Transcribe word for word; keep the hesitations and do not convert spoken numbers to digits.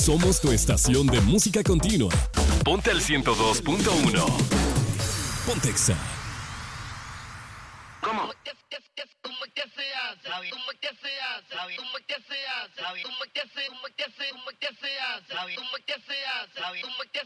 Somos tu estación de música continua. Ponte al ciento dos punto uno. Pontexa. ¿Cómo? ¿Cómo que se hace? ¿Cómo que se hace? ¿Cómo que se hace? ¿Cómo que se hace? ¿Cómo que se hace? ¿Cómo que se hace? ¿Cómo que se hace? ¿Cómo que